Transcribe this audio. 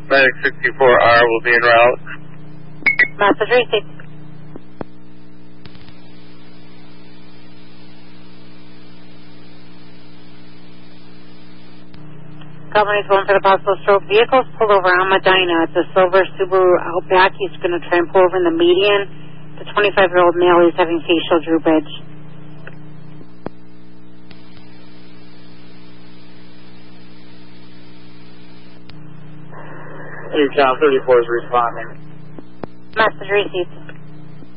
Medic 64R will be en route. Message received. Company's going for the possible stroke. Vehicle's pulled over on Medina. It's a silver Subaru Outback. He's going to try and pull over in the median. The 25-year-old male is having facial droopage. Your Town 34 is responding. Message received.